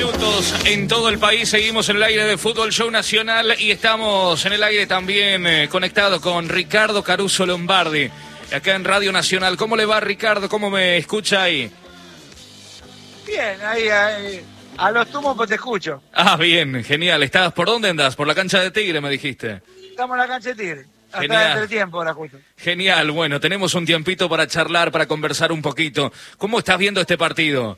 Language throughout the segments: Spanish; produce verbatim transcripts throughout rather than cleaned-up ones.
minutos en todo el país. Seguimos en el aire de Fútbol Show Nacional y estamos en el aire también eh, conectado con Ricardo Caruso Lombardi, acá en Radio Nacional. ¿Cómo le va, Ricardo? ¿Cómo me escucha ahí? Bien, ahí, ahí a los tumos pues te escucho. Ah, bien, genial. ¿Estás por dónde andás? Por la cancha de Tigre, me dijiste. Estamos en la cancha de Tigre. Hasta Genial. entre tiempo ahora justo. Genial, bueno, tenemos un tiempito para charlar, para conversar un poquito. ¿Cómo estás viendo este partido?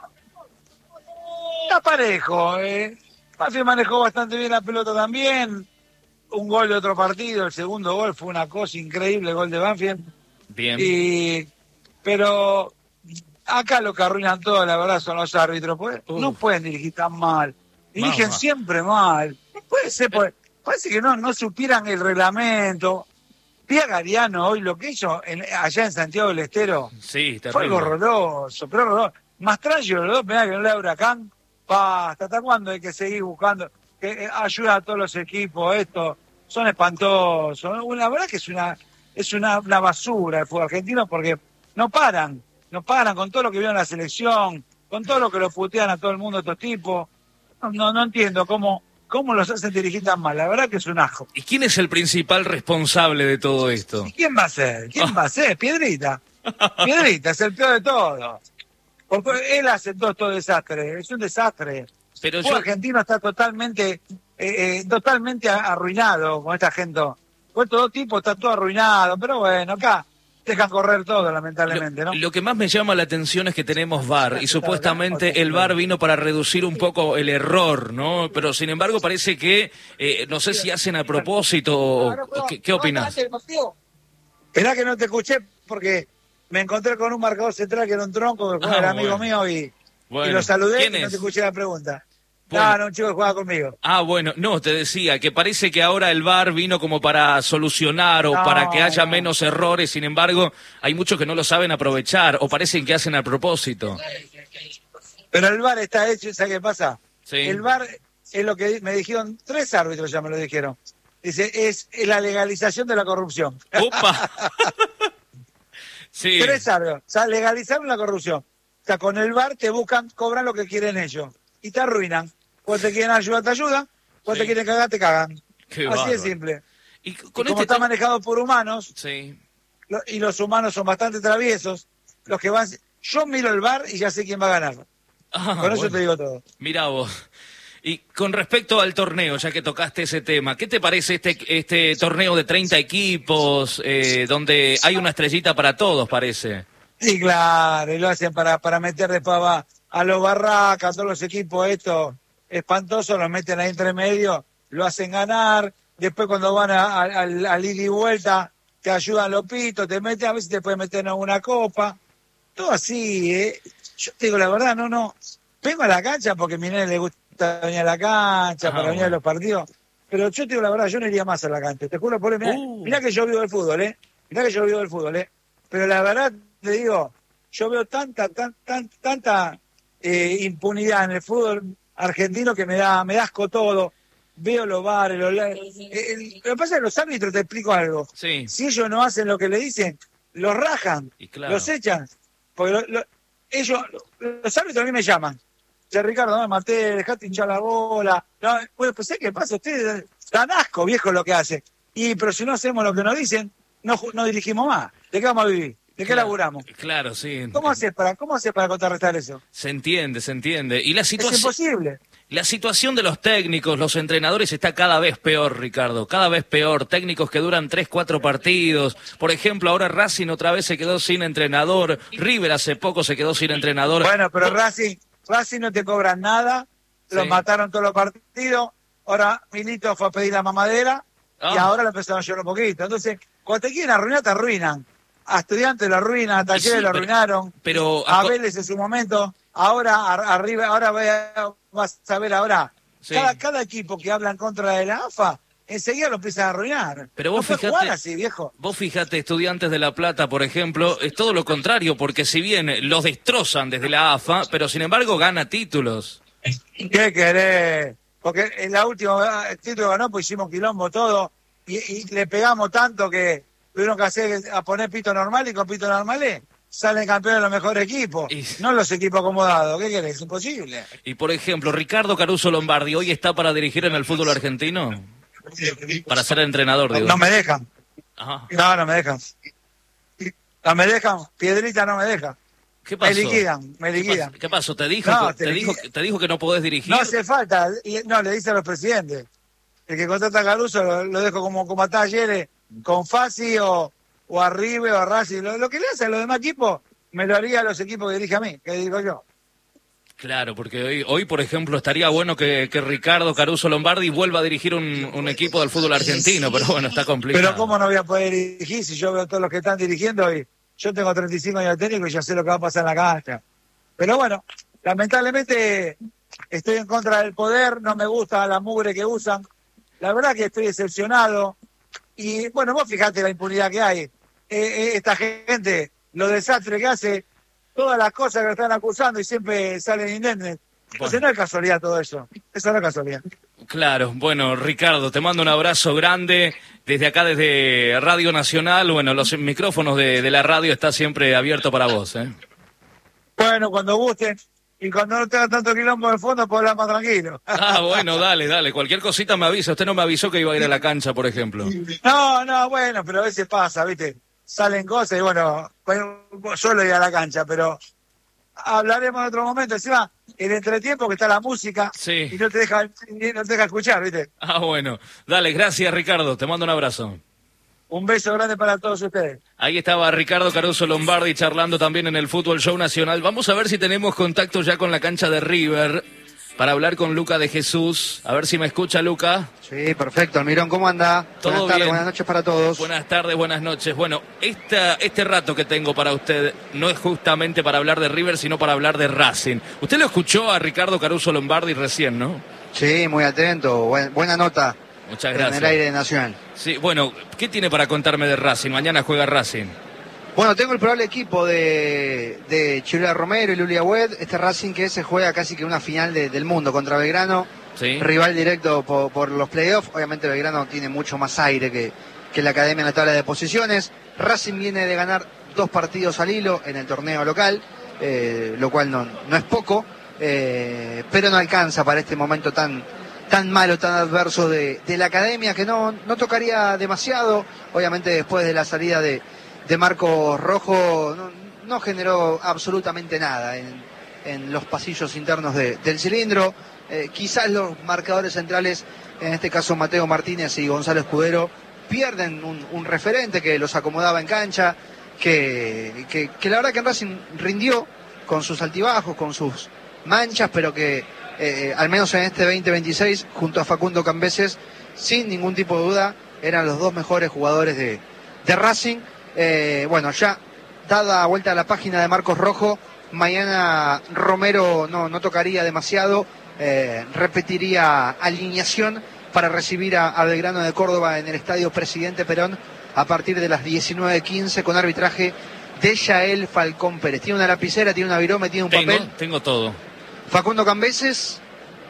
Está parejo, eh. Banfield manejó bastante bien la pelota también. Un gol de otro partido, el segundo gol fue una cosa increíble, el gol de Banfield. Bien. Y, pero acá lo que arruinan todo, la verdad, son los árbitros. Pues, no pueden dirigir tan mal. Dirigen Mamá. siempre mal. No puede ser, pues, parece que no, no supieran el reglamento. Pía Gariano hoy lo que hizo en, allá en Santiago del Estero Sí, terrible. fue algo horroroso, pero horroroso. Mastrangelo, los dos penales que no le da Huracán. Basta, ¿hasta cuándo hay que seguir buscando? Que eh, ayuda a todos los equipos, esto, son espantosos. La verdad que es una es una, una basura el fútbol argentino porque no paran, no paran con todo lo que vieron la selección, con todo lo que lo putean a todo el mundo estos tipos. No, no, no entiendo cómo, cómo los hacen dirigir tan mal, la verdad que es un asco. ¿Y quién es el principal responsable de todo esto? ¿Y quién va a ser? ¿Quién va a ser? Piedrita. Piedrita es el peor de todos. Porque él hace todo este desastre, es un desastre. Pero el yo... argentino está totalmente eh, eh, totalmente arruinado con esta gente. Con estos dos tipos está todo arruinado, pero bueno, acá dejan correr todo, lamentablemente, lo, ¿no? Lo que más me llama la atención es que tenemos V A R y supuestamente el V A R vino para reducir un poco el error, ¿no? Pero sin embargo parece que, eh, no sé si hacen a propósito o, o ¿qué, qué opinas? Esperá que no te escuché porque me encontré con un marcador central que era un tronco, que fue Ah, el amigo bueno. mío y, Bueno, y lo saludé ¿quién y no es? te escuché la pregunta. Bueno. No, no, un chico que jugaba conmigo. Ah, bueno, no, te decía que parece que ahora el V A R vino como para solucionar o No, para que haya no. menos errores, sin embargo, hay muchos que no lo saben aprovechar o parecen que hacen a propósito. Pero el V A R está hecho, ¿sabes qué pasa? Sí. El V A R es lo que me dijeron, tres árbitros ya me lo dijeron. Dice, es la legalización de la corrupción. ¡Opa! Sí. Tres árbitros, o sea, legalizaron la corrupción. O sea, con el V A R te buscan, cobran lo que quieren ellos. Y te arruinan. Cuando te quieren ayudar, te ayudan. Cuando Sí. te quieren cagar, te cagan. Qué Así bárbaro. de simple. Y Y con como este está tema- manejado por humanos, Sí. lo- y los humanos son bastante traviesos, los que van... Yo miro el V A R y ya sé quién va a ganar. Ah, Con eso bueno. te digo todo. Mirá vos. Y con respecto al torneo, ya que tocaste ese tema, ¿qué te parece este este torneo de treinta equipos, eh, donde hay una estrellita para todos, parece? Sí, claro, y lo hacen para, para meter de pava a los Barracas, a todos los equipos estos espantosos, los meten ahí entre medio, lo hacen ganar, después cuando van a- a- al al ida y vuelta, te ayudan los pitos, te meten, a veces te pueden meter en una copa, todo así, ¿eh? Yo te digo la verdad, no, no, vengo a la cancha porque a mi nene le gusta venir a la cancha, Ah, para venir bueno. a los partidos, pero yo te digo la verdad, yo no iría más a la cancha, te juro por mirá, Uh. mirá que yo vivo del fútbol, ¿eh? Mirá que yo vivo del fútbol, ¿eh? Pero la verdad, te digo, yo veo tanta, tan, tan, tanta eh, impunidad en el fútbol argentino que me da, me da asco todo. Veo los bares, los... la- eh, el- lo que pasa es que los árbitros, te explico algo. Sí. Si ellos no hacen lo que le dicen, los rajan, Y claro. los echan. Porque lo- lo- ellos, los árbitros a mí me llaman. Che, Ricardo, no me maté, dejate hinchar la bola. No, bueno, pues sé qué pasa, ustedes dan asco, viejo, lo que hacen. Y, pero si no hacemos lo que nos dicen, no, ju- no dirigimos más. ¿De qué vamos a vivir? ¿De qué Claro. laburamos? Claro, sí. ¿Cómo haces para, cómo haces para contrarrestar eso? Se entiende, se entiende. Y la Es situación... imposible. La situación de los técnicos, los entrenadores está cada vez peor, Ricardo, cada vez peor. Técnicos que duran tres, cuatro partidos. Por ejemplo, ahora Racing otra vez se quedó sin entrenador. River hace poco se quedó sin entrenador. Bueno, pero Racing, Racing no te cobran nada, los Sí. mataron todos los partidos, ahora Milito fue a pedir la mamadera y Ah. ahora lo empezaron a llorar un poquito. Entonces, cuando te quieren arruinar, te arruinan. A Estudiantes lo arruinan, a Talleres Sí, lo pero- arruinaron, pero- a Vélez en su momento, ahora a- arriba, ahora vaya- vas a ver ahora, Sí. cada, cada equipo que habla en contra de la A F A, enseguida lo empiezan a arruinar. Pero no vos puedes fijate- jugar así, viejo. Vos fíjate, Estudiantes de La Plata, por ejemplo, es todo lo contrario, porque si bien los destrozan desde la A F A, pero sin embargo gana títulos. ¿Qué querés? Porque en la última el título ganó, pues hicimos quilombo todo y, y le pegamos tanto que tuvieron que hacer a poner pito normal y con pito normales. salen campeones los mejores equipos, Y- no los equipos acomodados. ¿Qué querés? Es imposible. Y por ejemplo, Ricardo Caruso Lombardi, ¿hoy está para dirigir en el fútbol argentino? Para ser entrenador, digo. No me dejan. Ajá. No, no me dejan. No me dejan. Piedrita no me deja. ¿Qué pasó? Me liquidan, me ¿Qué liquidan. pas- ¿Qué pasó? ¿Te dijo, No, te, te dijo, liquidan. te dijo que no podés dirigir? No hace falta. Y- No, le dice a los presidentes. El que contrata a Caruso lo, lo dejo como, como a talleres con Fasi o, o a River o a Racing. Lo, lo que le hace a los demás equipos, me lo haría a los equipos que dirige a mí, que digo yo. Claro, porque hoy, hoy, por ejemplo, estaría bueno que, que Ricardo Caruso Lombardi vuelva a dirigir un, un equipo del fútbol argentino, pero bueno, está complicado. Pero ¿cómo no voy a poder dirigir si yo veo a todos los que están dirigiendo y yo tengo treinta y cinco años de técnico y ya sé lo que va a pasar en la cancha? Pero bueno, lamentablemente estoy en contra del poder, no me gusta la mugre que usan. La verdad que estoy decepcionado. Y bueno, vos fijate la impunidad que hay. Eh, eh, esta gente, los desastres que hace, todas las cosas que lo están acusando y siempre salen indemnes. Entonces Bueno. no es casualidad todo eso. Eso no es casualidad. Claro, bueno, Ricardo, te mando un abrazo grande desde acá, desde Radio Nacional. Bueno, los micrófonos de, de la radio están siempre abiertos para vos, ¿eh? Bueno, cuando gusten y cuando no tenga tanto quilombo de fondo, puedo hablar más tranquilo. Ah, bueno, dale, dale. Cualquier cosita me avisa. Usted no me avisó que iba a ir a la cancha, por ejemplo. No, no, bueno, pero a veces pasa, ¿viste? Salen cosas y bueno, bueno, solo ir a la cancha, pero hablaremos en otro momento. Encima, el entretiempo que está la música Sí. y no te deja, y no te deja escuchar, ¿viste? Ah, bueno. Dale, gracias, Ricardo. Te mando un abrazo. Un beso grande para todos ustedes. Ahí estaba Ricardo Caruso Lombardi charlando también en el Fútbol Show Nacional. Vamos a ver si tenemos contacto ya con la cancha de River para hablar con Luca de Jesús. A ver si me escucha, Luca. Sí, perfecto. Almirón, ¿cómo anda? Todo Buenas tardes, bien. buenas noches para todos. Buenas tardes, buenas noches. Bueno, esta, este rato que tengo para usted no es justamente para hablar de River, sino para hablar de Racing. Usted lo escuchó a Ricardo Caruso Lombardi recién, ¿no? Sí, muy atento. Buen- buena nota Muchas en gracias. el aire nacional. Sí, bueno, ¿qué tiene para contarme de Racing? Mañana juega Racing. Bueno, tengo el probable equipo de, de Chiruela Romero y Lulia Wed. Este Racing que se juega casi que una final de- del mundo contra Belgrano. Sí. Rival directo por, por los playoffs. Obviamente Belgrano tiene mucho más aire que, que la Academia en la tabla de posiciones. Racing viene de ganar dos partidos al hilo en el torneo local, eh, lo cual no, no es poco, eh, pero no alcanza para este momento tan, tan malo, tan adverso de, de la Academia, que no, no tocaría demasiado. Obviamente después de la salida de, de Marcos Rojo no, no generó absolutamente nada en, en los pasillos internos de- del cilindro. Eh, quizás los marcadores centrales, en este caso Mateo Martínez y Gonzalo Escudero, pierden un, un referente que los acomodaba en cancha, que, que, que la verdad que en Racing rindió con sus altibajos, con sus manchas, pero que eh, al menos en este veinte veintiséis, junto a Facundo Cambeses, sin ningún tipo de duda, eran los dos mejores jugadores de, de Racing. Eh, bueno, ya dada vuelta a la página de Marcos Rojo, mañana Romero no, no tocaría demasiado. Eh, repetiría alineación para recibir a, a Belgrano de Córdoba en el Estadio Presidente Perón a partir de las diecinueve quince con arbitraje de Yael Falcón Pérez. Tiene una lapicera, tiene una virome, tiene un Tengo, papel. tengo todo. Facundo Cambeses,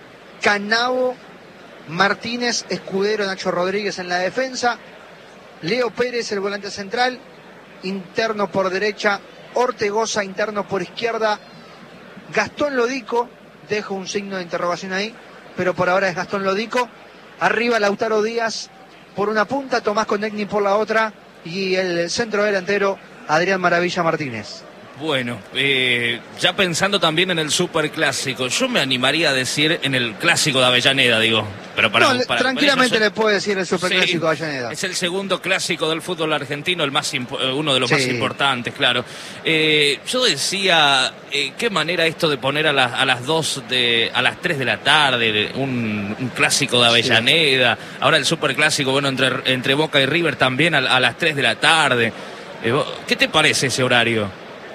Canavo, Martínez, Escudero, Nacho Rodríguez en la defensa, Leo Pérez, el volante central, interno por derecha, Ortegoza, interno por izquierda, Gastón Lodico, dejo un signo de interrogación ahí, pero por ahora es Gastón Lodico. Arriba Lautaro Díaz por una punta, Tomás Conegni por la otra y el centro delantero Adrián Maravilla Martínez. Bueno, eh, ya pensando también en el superclásico, yo me animaría a decir en el clásico de Avellaneda, digo. Pero para, No, le- para- tranquilamente para le puedo decir el superclásico Sí, de Avellaneda. es el segundo clásico del fútbol argentino, el más impo- eh, uno de los Sí. más importantes, claro. Eh, yo decía, eh, qué manera esto de poner a, las a las dos, de, a las tres de la tarde, de un, un clásico de Avellaneda, ahora el superclásico, bueno, entre, entre Boca y River también a, a las tres de la tarde. Eh, vos- ¿Qué te parece ese horario?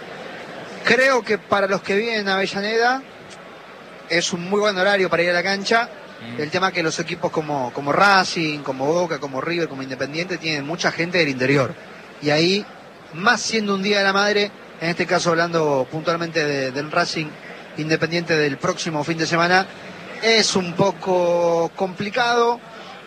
Creo que para los que viven en Avellaneda es un muy buen horario para ir a la cancha. Mm. El tema que los equipos como, como Racing, como Boca, como River, como Independiente tienen mucha gente del interior. Y ahí, más siendo un Día de la Madre, en este caso hablando puntualmente de- del Racing Independiente del próximo fin de semana, es un poco complicado.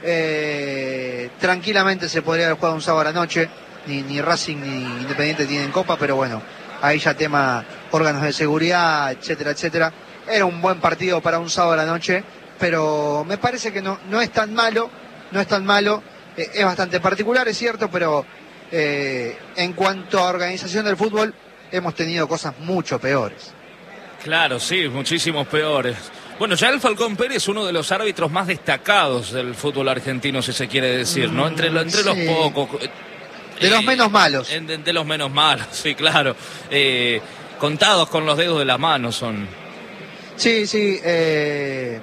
Eh, tranquilamente se podría haber jugado un sábado a la noche. Ni, ni Racing ni Independiente tienen copa, pero bueno, ahí ya tema órganos de seguridad, etcétera, etcétera. Era un buen partido para un sábado a la noche, pero me parece que no, no es tan malo, no es tan malo, eh, es bastante particular, es cierto, pero eh, en cuanto a organización del fútbol, hemos tenido cosas mucho peores. Claro, sí, muchísimos peores. Bueno, ya el Falcón Pérez es uno de los árbitros más destacados del fútbol argentino, si se quiere decir, ¿no? Entre, lo, entre sí. los pocos. De eh, los menos malos. De, de los menos malos, sí, claro. Eh, contados con los dedos de la mano son. Sí, sí. Eh,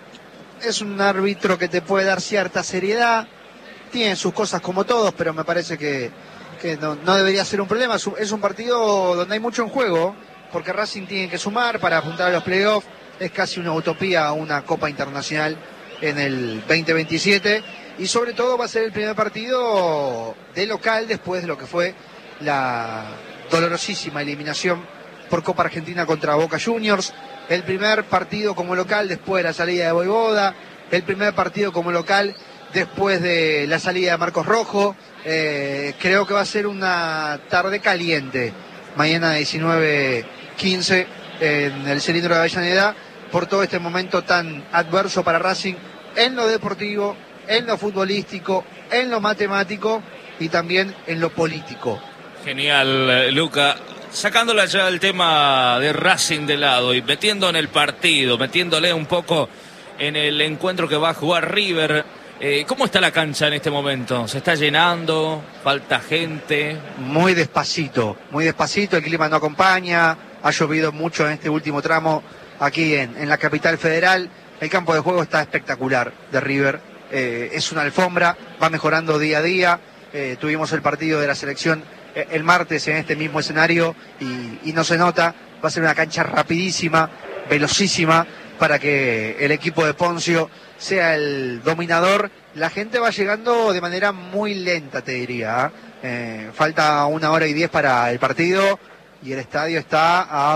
es un árbitro que te puede dar cierta seriedad. Tiene sus cosas como todos, pero me parece que, que no, no debería ser un problema. Es un, es un partido donde hay mucho en juego, porque Racing tiene que sumar para apuntar a los playoffs. Es casi una utopía una Copa Internacional en el veinte veintisiete. Y sobre todo va a ser el primer partido de local después de lo que fue la dolorosísima eliminación por Copa Argentina contra Boca Juniors. El primer partido como local después de la salida de Voivoda. El primer partido como local después de la salida de Marcos Rojo. Eh, creo que va a ser una tarde caliente. Mañana diecinueve quince en el cilindro de Avellaneda, por todo este momento tan adverso para Racing en lo deportivo, en lo futbolístico, en lo matemático y también en lo político. Genial, Luca. Sacándola ya el tema de Racing de lado y metiendo en el partido, metiéndole un poco en el encuentro que va a jugar River. Eh, ¿Cómo está la cancha en este momento? ¿Se está llenando? ¿Falta gente? Muy despacito, muy despacito, el clima no acompaña, ha llovido mucho en este último tramo aquí en, en la capital federal. El campo de juego está espectacular de River, eh, es una alfombra, va mejorando día a día. Eh, tuvimos el partido de la selección eh, el martes en este mismo escenario y, y no se nota, va a ser una cancha rapidísima, velocísima, para que el equipo de Poncio sea el dominador. La gente va llegando de manera muy lenta, te diría. Eh, falta una hora y diez para el partido y el estadio está a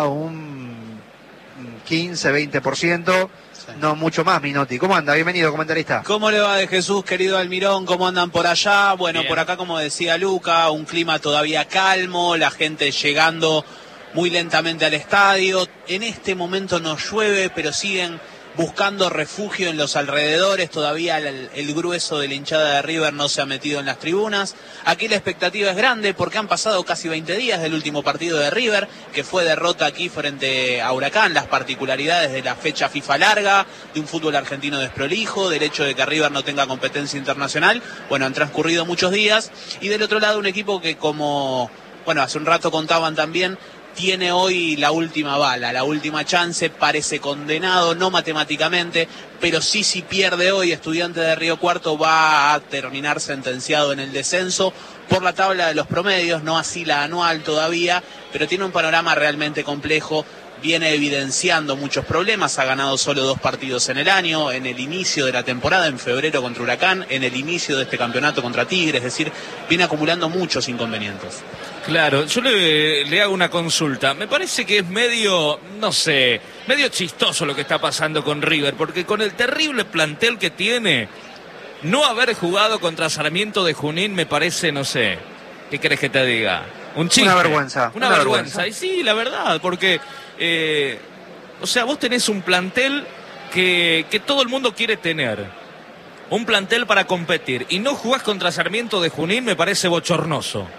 un quince, veinte por ciento, sí. No mucho más, Minotti. ¿Cómo anda? Bienvenido, comentarista. ¿Cómo le va de Jesús, querido Almirón? ¿Cómo andan por allá? Bueno, bien. Por acá, como decía Luca, un clima todavía calmo, la gente llegando muy lentamente al estadio. En este momento no llueve, pero siguen buscando refugio en los alrededores. Todavía el, el grueso de la hinchada de River no se ha metido en las tribunas. Aquí la expectativa es grande porque han pasado casi veinte días del último partido de River, que fue derrota aquí frente a Huracán. Las particularidades de la fecha FIFA larga, de un fútbol argentino desprolijo, del hecho de que River no tenga competencia internacional. Bueno, han transcurrido muchos días. Y del otro lado un equipo que, como bueno, hace un rato contaban también, tiene hoy la última bala, la última chance, parece condenado, no matemáticamente, pero sí, si pierde hoy Estudiantes de Río Cuarto va a terminar sentenciado en el descenso por la tabla de los promedios, no así la anual todavía, pero tiene un panorama realmente complejo. Viene evidenciando muchos problemas, ha ganado solo dos partidos en el año, en el inicio de la temporada, en febrero contra Huracán, en el inicio de este campeonato contra Tigre, es decir, viene acumulando muchos inconvenientes. Claro, yo le, le hago una consulta. Me parece que es medio, no sé, medio chistoso lo que está pasando con River, porque con el terrible plantel que tiene, no haber jugado contra Sarmiento de Junín me parece, no sé, ¿qué querés que te diga? Un chiste. Una vergüenza. Una, una vergüenza. vergüenza. Y sí, la verdad, porque, eh, o sea, vos tenés un plantel que, que todo el mundo quiere tener. Un plantel para competir. Y no jugás contra Sarmiento de Junín me parece bochornoso.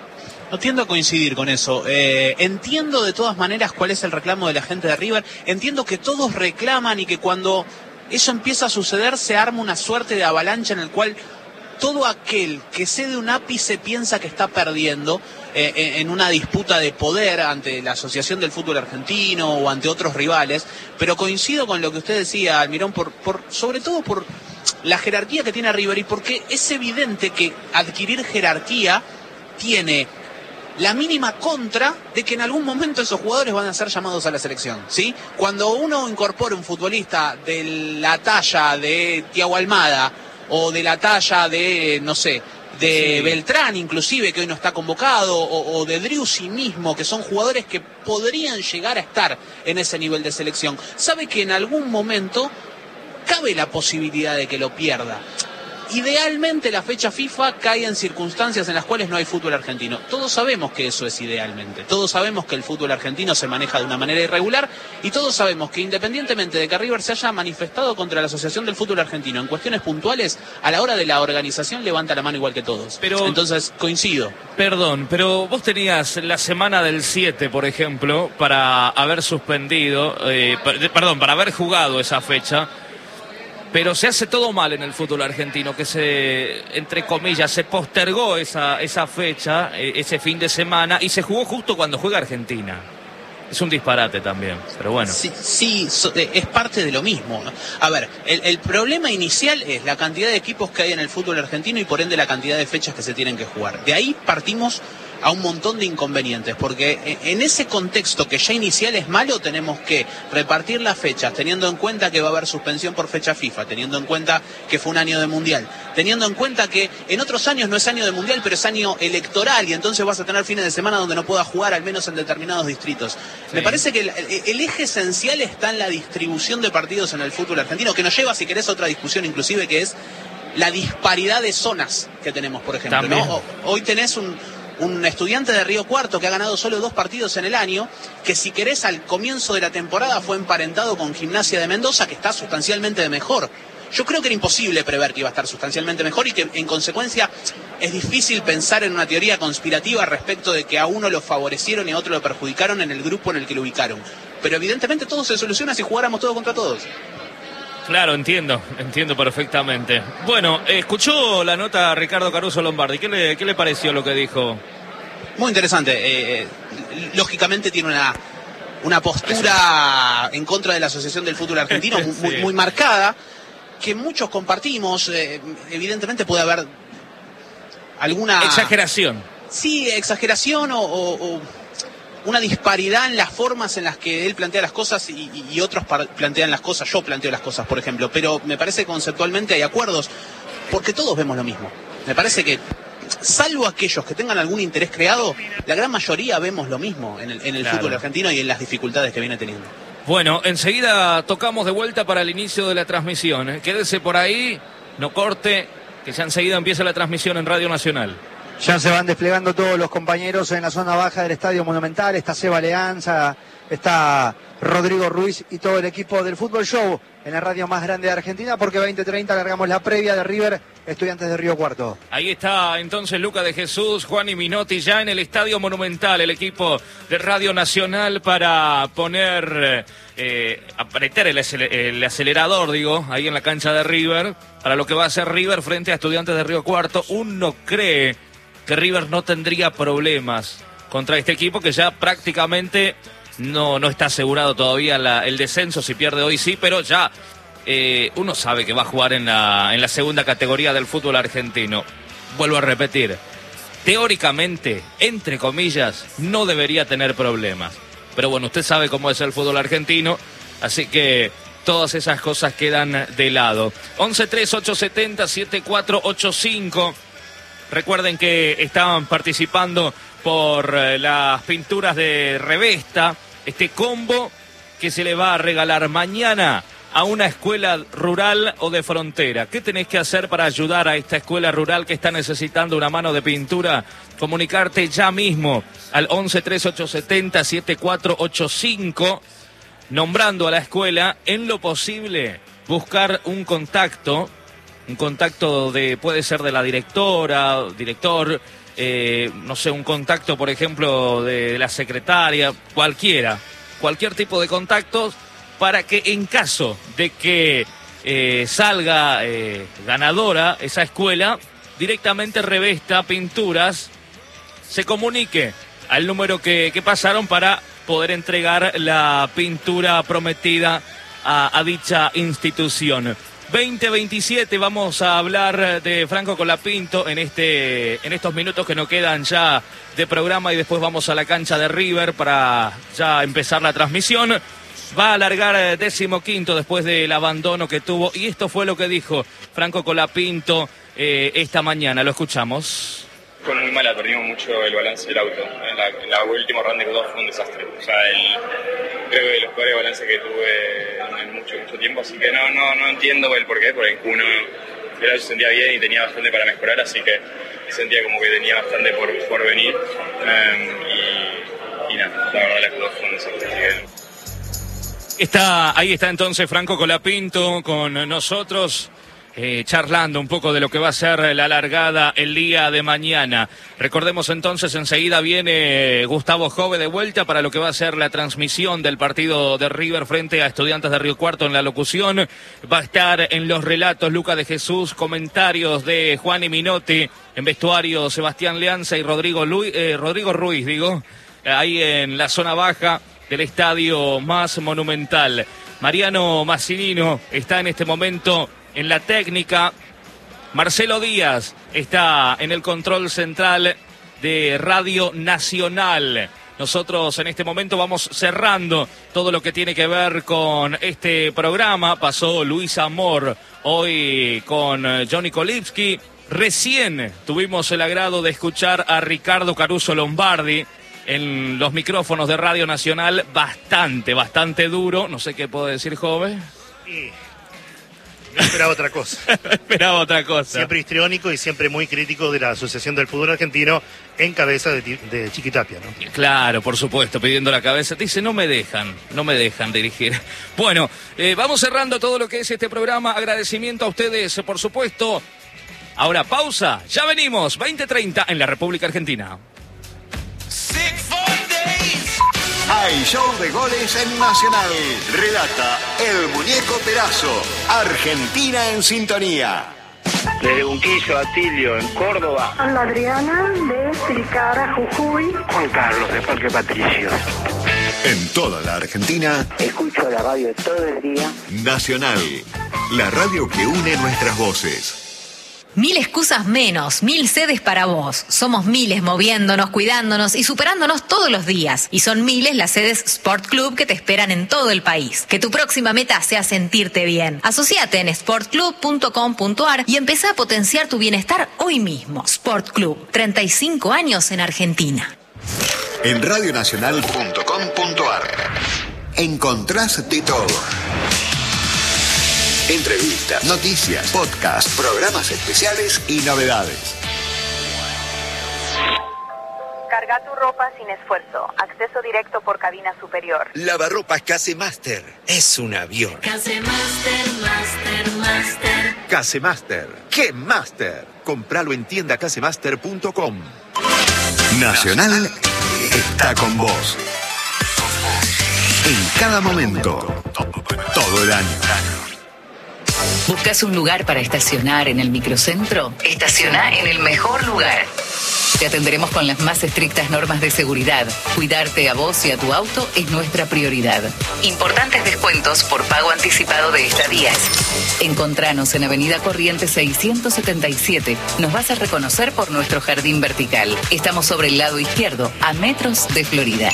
No tiendo a coincidir con eso. Eh, entiendo de todas maneras cuál es el reclamo de la gente de River. Entiendo que todos reclaman y que cuando eso empieza a suceder se arma una suerte de avalancha en el cual todo aquel que cede un ápice piensa que está perdiendo eh, en una disputa de poder ante la Asociación del Fútbol Argentino o ante otros rivales. Pero coincido con lo que usted decía, Almirón, por, por, sobre todo por la jerarquía que tiene River y porque es evidente que adquirir jerarquía tiene la mínima contra de que en algún momento esos jugadores van a ser llamados a la selección, ¿sí? Cuando uno incorpora un futbolista de la talla de Thiago Almada o de la talla de, no sé, de sí. Beltrán inclusive, que hoy no está convocado, o, o de Driussi mismo, que son jugadores que podrían llegar a estar en ese nivel de selección, sabe que en algún momento cabe la posibilidad de que lo pierda. Idealmente la fecha FIFA cae en circunstancias en las cuales no hay fútbol argentino. Todos sabemos que eso es idealmente. Todos sabemos que el fútbol argentino se maneja de una manera irregular y todos sabemos que independientemente de que River se haya manifestado contra la Asociación del Fútbol Argentino en cuestiones puntuales, a la hora de la organización levanta la mano igual que todos. Pero, entonces coincido. Perdón, pero vos tenías la semana del siete, por ejemplo, para haber suspendido, eh, perdón, para haber jugado esa fecha. Pero se hace todo mal en el fútbol argentino, que se, entre comillas, se postergó esa, esa fecha, ese fin de semana, y se jugó justo cuando juega Argentina. Es un disparate también, pero bueno. Sí, sí, es parte de lo mismo. A ver, el, el problema inicial es la cantidad de equipos que hay en el fútbol argentino y por ende la cantidad de fechas que se tienen que jugar. De ahí partimos a un montón de inconvenientes, porque en ese contexto que ya inicial es malo, tenemos que repartir las fechas, teniendo en cuenta que va a haber suspensión por fecha FIFA, teniendo en cuenta que fue un año de Mundial, teniendo en cuenta que en otros años no es año de Mundial, pero es año electoral, y entonces vas a tener fines de semana donde no puedas jugar, al menos en determinados distritos. Sí. Me parece que el, el eje esencial está en la distribución de partidos en el fútbol argentino, que nos lleva, si querés, a otra discusión inclusive, que es la disparidad de zonas que tenemos, por ejemplo, ¿no? Hoy tenés un... un estudiante de Río Cuarto que ha ganado solo dos partidos en el año, que si querés al comienzo de la temporada fue emparentado con Gimnasia de Mendoza, que está sustancialmente mejor. Yo creo que era imposible prever que iba a estar sustancialmente mejor y que en consecuencia es difícil pensar en una teoría conspirativa respecto de que a uno lo favorecieron y a otro lo perjudicaron en el grupo en el que lo ubicaron. Pero evidentemente todo se soluciona si jugáramos todos contra todos. Claro, entiendo, entiendo perfectamente. Bueno, escuchó la nota a Ricardo Caruso Lombardi. ¿Qué le, qué le pareció lo que dijo? Muy interesante. Eh, lógicamente tiene una, una postura en contra de la Asociación del Fútbol Argentino sí. muy, muy marcada, que muchos compartimos. Eh, evidentemente puede haber alguna... exageración. Sí, exageración o... o, o... una disparidad en las formas en las que él plantea las cosas y, y otros plantean las cosas, yo planteo las cosas, por ejemplo, pero me parece que conceptualmente hay acuerdos, porque todos vemos lo mismo. Me parece que, salvo aquellos que tengan algún interés creado, la gran mayoría vemos lo mismo en el, en el claro. fútbol argentino y en las dificultades que viene teniendo. Bueno, enseguida tocamos de vuelta para el inicio de la transmisión. ¿eh? Quédese por ahí, no corte, que ya enseguida empieza la transmisión en Radio Nacional. Ya se van desplegando todos los compañeros en la zona baja del Estadio Monumental. Está Seba Leanza, está Rodrigo Ruiz y todo el equipo del Fútbol Show en la radio más grande de Argentina, porque veinte treinta largamos la previa de River, Estudiantes de Río Cuarto. Ahí está entonces Luca de Jesús, Juan y Minotti ya en el Estadio Monumental, el equipo de Radio Nacional para poner, eh, apretar el, el acelerador, digo, ahí en la cancha de River, para lo que va a hacer River frente a Estudiantes de Río Cuarto. Uno cree que River no tendría problemas contra este equipo que ya prácticamente no, no está asegurado todavía la, el descenso. Si pierde hoy sí, pero ya eh, uno sabe que va a jugar en la, en la segunda categoría del fútbol argentino. Vuelvo a repetir, teóricamente, entre comillas, no debería tener problemas. Pero bueno, usted sabe cómo es el fútbol argentino, así que todas esas cosas quedan de lado. once tres ocho siete cero siete cuatro ocho cinco. Recuerden que estaban participando por eh, las pinturas de Revesta, este combo que se le va a regalar mañana a una escuela rural o de frontera. ¿Qué tenés que hacer para ayudar a esta escuela rural que está necesitando una mano de pintura? Comunicarte ya mismo al once tres ocho siete cero siete cuatro ocho cinco, nombrando a la escuela, en lo posible buscar un contacto. Un contacto de, puede ser de la directora, director, eh, no sé, un contacto, por ejemplo, de, de la secretaria, cualquiera, cualquier tipo de contactos, para que en caso de que eh, salga eh, ganadora esa escuela, directamente Revesta Pinturas se comunique al número que, que pasaron para poder entregar la pintura prometida a, a dicha institución. veinte veintisiete, vamos a hablar de Franco Colapinto en este en estos minutos que nos quedan ya de programa, y después vamos a la cancha de River para ya empezar la transmisión. Va a alargar décimo quinto después del abandono que tuvo, y esto fue lo que dijo Franco Colapinto eh, esta mañana. Lo escuchamos. Fue muy mala, perdimos mucho el balance del auto. En la, en la última ronda que tuvo fue un desastre. O sea, el, creo que de los peores balances que tuve en mucho, mucho tiempo, así que no, no, no entiendo el porqué, porque el Q uno pero yo sentía bien y tenía bastante para mejorar, así que sentía como que tenía bastante por, por venir. Um, y, y nada, la verdad las dos fueron desastres, así que... Está, ahí está entonces Franco Colapinto con nosotros. Eh, charlando un poco de lo que va a ser la largada el día de mañana. Recordemos entonces, enseguida viene Gustavo Jove de vuelta para lo que va a ser la transmisión del partido de River frente a Estudiantes de Río Cuarto en la locución. Va a estar en los relatos Luca de Jesús, comentarios de Juan y Minotti, en vestuario Sebastián Leanza y Rodrigo, Luis, eh, Rodrigo Ruiz, digo, ahí en la zona baja del estadio más monumental. Mariano Massinino está en este momento en la técnica. Marcelo Díaz está en el control central de Radio Nacional. Nosotros en este momento vamos cerrando todo lo que tiene que ver con este programa. Pasó Luis Amor hoy con Johnny Kolipski. Recién tuvimos el agrado de escuchar a Ricardo Caruso Lombardi en los micrófonos de Radio Nacional. Bastante, bastante duro. No sé qué puedo decir, joven. Sí. No esperaba otra cosa. Esperaba otra cosa. Siempre histriónico y siempre muy crítico de la Asociación del Fútbol Argentino en cabeza de, de Chiquitapia, ¿no? Claro, por supuesto, pidiendo la cabeza. Te dice, no me dejan, no me dejan dirigir. Bueno, eh, vamos cerrando todo lo que es este programa. Agradecimiento a ustedes, por supuesto. Ahora pausa, ya venimos, veinte treinta en la República Argentina. Hay show de goles en Nacional. Relata el Muñeco Perazo. Argentina en sintonía. Desde Unquillo, Atilio, en Córdoba. Hola, Adriana, de Tilcara, Jujuy. Juan Carlos, de Parque Patricios. En toda la Argentina. Escucho la radio todo el día. Nacional, la radio que une nuestras voces. Mil excusas menos, mil sedes para vos. Somos miles moviéndonos, cuidándonos y superándonos todos los días. Y son miles las sedes Sport Club que te esperan en todo el país. Que tu próxima meta sea sentirte bien. Asociate en sport club punto com punto a r y empezá a potenciar tu bienestar hoy mismo. Sport Club, treinta y cinco años en Argentina. En radio nacional punto com punto a r encontrás de todo. Entrevistas, noticias, podcasts, programas especiales y novedades. Carga tu ropa sin esfuerzo. Acceso directo por cabina superior. Lavarropas Casemaster. Es un avión. Casemaster, Master, Master. Casemaster. ¡Qué Master! Compralo en tienda casemaster punto com. Nacional está con vos. En cada momento. Todo el año. ¿Buscas un lugar para estacionar en el microcentro? Estaciona en el mejor lugar. Te atenderemos con las más estrictas normas de seguridad. Cuidarte a vos y a tu auto es nuestra prioridad. Importantes descuentos por pago anticipado de estadías. Encontranos en Avenida Corrientes seiscientos setenta y siete. Nos vas a reconocer por nuestro jardín vertical. Estamos sobre el lado izquierdo, a metros de Florida.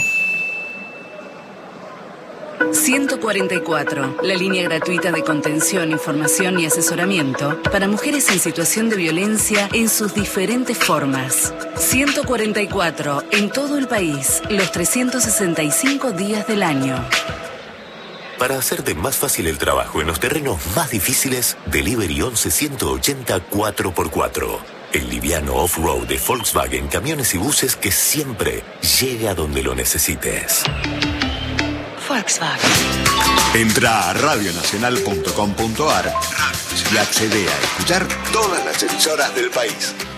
ciento cuarenta y cuatro, la línea gratuita de contención, información y asesoramiento para mujeres en situación de violencia en sus diferentes formas. ciento cuarenta y cuatro, en todo el país, los trescientos sesenta y cinco días del año. Para hacerte más fácil el trabajo en los terrenos más difíciles, Delivery once ciento ochenta cuatro por cuatro. El liviano off-road de Volkswagen, camiones y buses que siempre llega donde lo necesites. Volkswagen. Entra a radio nacional punto com punto a r y accede a escuchar todas las emisoras del país.